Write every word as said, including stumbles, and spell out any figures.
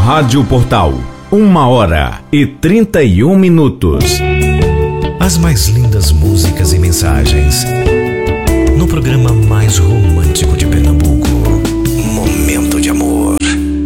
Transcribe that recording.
Rádio Portal, uma hora e trinta e um minutos. As mais lindas músicas e mensagens no programa mais romântico de Penedo.